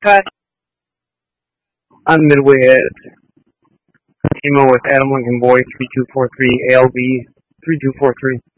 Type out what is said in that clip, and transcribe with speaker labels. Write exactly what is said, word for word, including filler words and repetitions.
Speaker 1: Cut. I'm Midway at Emo with Adam Lincoln Boy three two four three A L B three two four three.